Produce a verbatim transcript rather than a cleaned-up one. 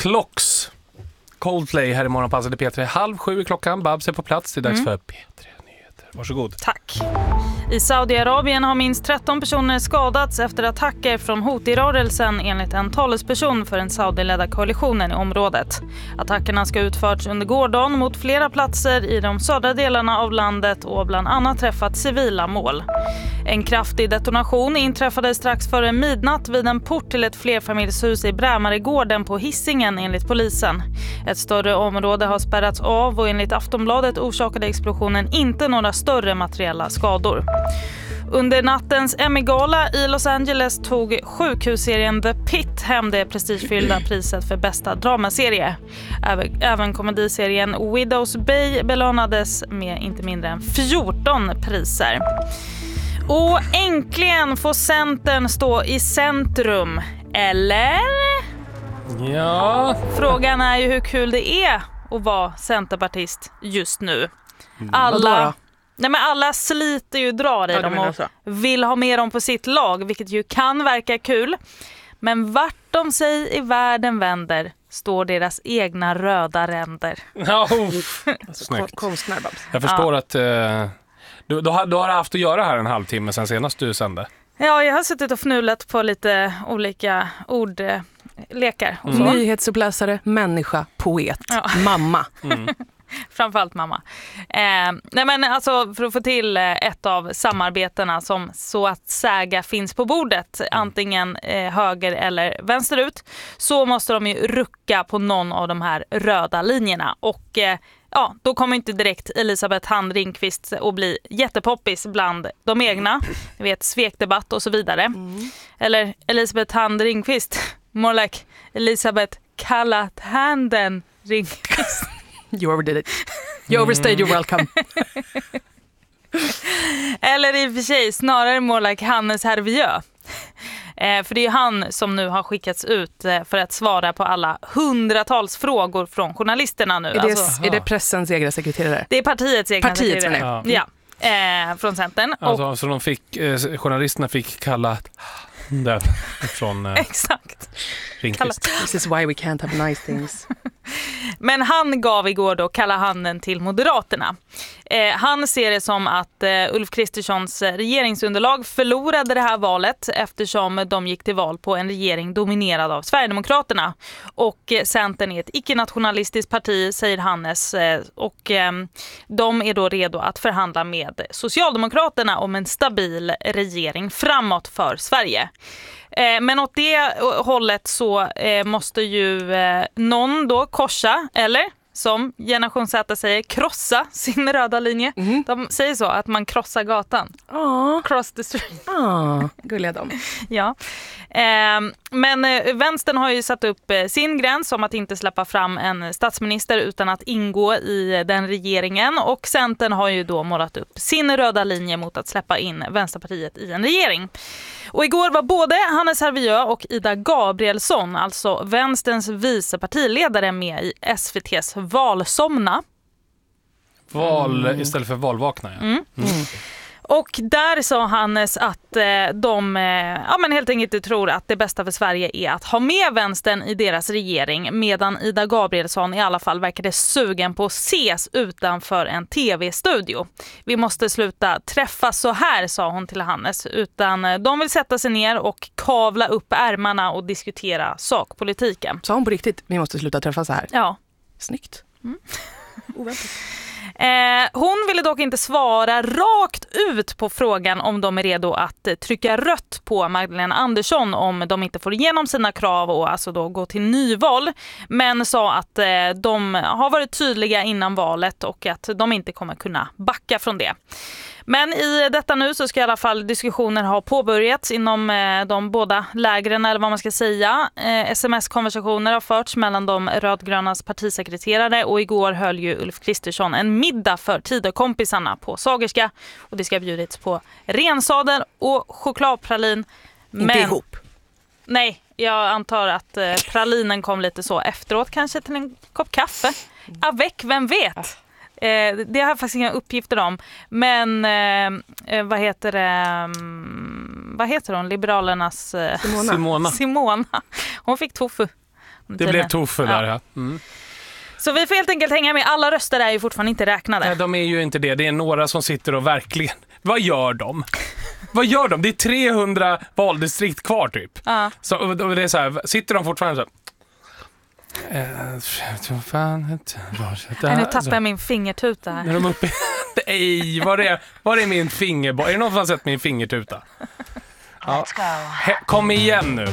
Clocks. Coldplay här i morgonpasset i P tre. Halv sju i klockan. Babs är på plats. Det är dags mm. för P tre-nyheter. Varsågod. Tack. I Saudiarabien har minst tretton personer skadats efter attacker från Houthi-rörelsen enligt en talesperson för den saudiledda koalitionen i området. Attackerna ska utförts under gårdagen mot flera platser i de södra delarna av landet och bland annat träffat civila mål. En kraftig detonation inträffade strax före midnatt vid en port till ett flerfamiljshus i Brämaregården på Hisingen enligt polisen. Ett större område har spärrats av och enligt Aftonbladet orsakade explosionen inte några större materiella skador. Under nattens Emmy-gala i Los Angeles tog sjukhusserien The Pit hem det prestigefyllda priset för bästa dramaserie. Även, även komediserien Widows Bay belönades med inte mindre än fjorton priser. Och äntligen får Centern stå i centrum, eller? Ja. Frågan är ju hur kul det är att vara centerpartist just nu. Alla, nej men alla sliter ju drar i ja, dem och vill ha med dem på sitt lag, vilket ju kan verka kul. Men vart de sig i världen vänder står deras egna röda ränder. Ja, alltså, konstnär, Babs. Jag förstår ja. att... Uh... Du, du, har, du har haft att göra här en halvtimme sen senast du sände. Ja, jag har suttit och fnulat på lite olika ordlekar. Mm. Nyhetsuppläsare, människa, poet, ja. mamma. Mm. Framförallt mamma. Eh, nej men alltså för att få till ett av samarbetena som så att säga finns på bordet, antingen eh, höger eller vänsterut, så måste de ju rucka på någon av de här röda linjerna. Och eh, ja, då kommer inte direkt Elisabeth Hand Ringqvist att bli jättepoppis bland de egna. Ni vet, svekdebatt och så vidare. Mm. Eller Elisabeth Hand Ringqvist, more like Elisabeth kallat handen Ringqvist. You overdid it. You overstayed your welcome. Eller i och för sig snarare more like Hannes Hervieux. Eh, för det är han som nu har skickats ut eh, för att svara på alla hundratals frågor från journalisterna nu. Är det, alltså, är det pressens egna sekreterare? Det är partiets egna partiets sekreterare. Ja, ja. Eh, från Centern. Alltså, och, så de fick, eh, journalisterna fick kalla den från eh, exakt. Ringqvist. This is why we can't have nice things. Men han gav igår då kalla handen till Moderaterna. Eh, han ser det som att eh, Ulf Kristerssons regeringsunderlag förlorade det här valet eftersom de gick till val på en regering dominerad av Sverigedemokraterna. Och eh, Centern är ett icke-nationalistiskt parti, säger Hannes. Eh, och eh, de är då redo att förhandla med Socialdemokraterna om en stabil regering framåt för Sverige. Men åt det hållet så eh, måste ju eh, någon då korsa, eller som Generation Z säger, krossa sin röda linje. Mm. De säger så, att man krossar gatan. Aww. Cross the street. Aww. Gulliga dem. Ja. Eh, men eh, vänstern har ju satt upp eh, sin gräns om att inte släppa fram en statsminister utan att ingå i den regeringen. Och Centern har ju då målat upp sin röda linje mot att släppa in Vänsterpartiet i en regering. Och igår var både Hannes Hervieux och Ida Gabrielsson, alltså vänsterns vice partiledare, med i S V T:s Valsomna. Val mm. istället för valvakna, ja. Mm. Mm. Och där sa Hannes att eh, de eh, ja, men helt enkelt tror att det bästa för Sverige är att ha med vänstern i deras regering, medan Ida Gabrielsson i alla fall verkade sugen på att ses utanför en tv-studio. Vi måste sluta träffas så här, sa hon till Hannes, utan eh, de vill sätta sig ner och kavla upp ärmarna och diskutera sakpolitiken. Sa hon på riktigt, vi måste sluta träffas så här? Ja. Snyggt. Mm. Oväntat. Eh, hon ville dock inte svara rakt ut på frågan om de är redo att eh, trycka rött på Magdalena Andersson om de inte får igenom sina krav och alltså då gå till nyval. Men sa att eh, de har varit tydliga innan valet och att de inte kommer kunna backa från det. Men i detta nu så ska i alla fall diskussioner ha påbörjats inom eh, de båda lägren, eller vad man ska säga. Eh, sms-konversationer har förts mellan de rödgrönas partisekreterare och igår höll ju Ulf Kristersson en middag för Tidökompisarna på Sagerska. Och det ska bjudits på rensadel och chokladpralin. Men... Inte ihop? Nej, jag antar att eh, pralinen kom lite så efteråt, kanske till en kopp kaffe. Avec, vem vet? Eh, det har jag faktiskt inga uppgifter om. Men eh, vad heter det? Vad heter hon? Liberalernas eh, Simona. Simona. Hon fick tofu Det blev Toffe där. Ja. Mm. Så vi får helt enkelt hänga med. Alla röster är ju fortfarande inte räknade. Nej, de är ju inte det. Det är några som sitter och verkligen... Vad gör de? Vad gör de? Det är trehundra valdistrikt kvar typ. Ja. Så och det är så här, sitter de fortfarande så här... Nej, nu tappar jag min fingertuta här. När de uppe... Nej, var är, var är min fingerboll? Är det någon som har sett min fingertuta? Ja. Kom igen nu.